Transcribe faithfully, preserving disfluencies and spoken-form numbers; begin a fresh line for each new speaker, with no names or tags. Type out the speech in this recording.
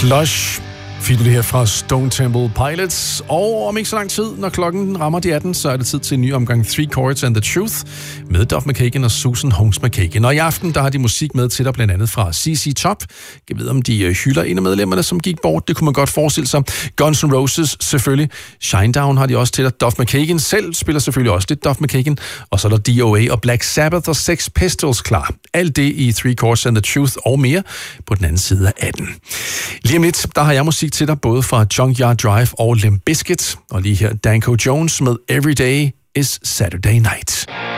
Lush fik du det her fra Stone Temple Pilots, og om ikke så lang tid, når klokken rammer de atten, så er det tid til en ny omgang Three Chords and the Truth med Duff McKagan og Susan Holmes McKagan. Og i aften, der har de musik med til dig, blandt andet fra C C Top. Jeg ved, om de hylder en af medlemmerne, som gik bort. Det kunne man godt forestille sig. Guns N' Roses selvfølgelig. Shinedown har de også til dig. Duff McKagan selv spiller selvfølgelig også lidt Duff McKagan. Og så er der D O A og Black Sabbath og Sex Pistols klar. Alt det i Three Chords and the Truth og mere på den anden side af atten. Lige om lidt, der har jeg musik til dig, både fra Junkyard Drive og Limp Bizkit, og lige her Danko Jones med Every Day is Saturday Night.